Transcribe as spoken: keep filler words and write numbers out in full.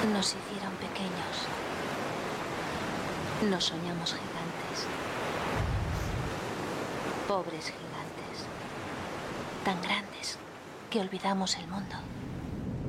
nos hicieron pequeños. Nos soñamos gigantes. Pobres gigantes. Tan grandes que olvidamos el mundo.